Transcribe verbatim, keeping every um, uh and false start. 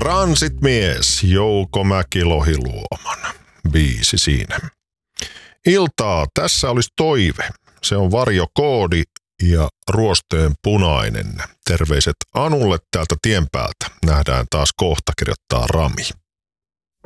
Transitmies Jouko Mäki-Lohiluoman biisi siinä. Iltaa, tässä olisi toive. Se on varjokoodi ja ruosteen punainen. Terveiset Anulle täältä tien päältä. Nähdään taas kohta, kirjoittaa Rami.